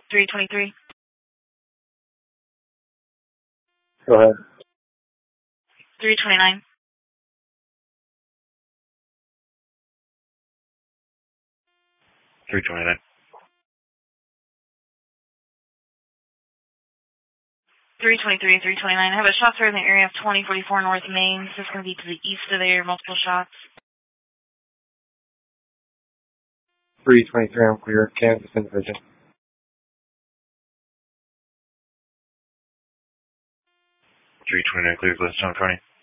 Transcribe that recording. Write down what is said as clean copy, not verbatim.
323. Go ahead. 329. 329. 323, 329. I have a shot through in the area of 2044 North Main. This is going to be to the east of there, multiple shots. 323, I'm clear. Kansas in division. 329, clear, Gladstone County.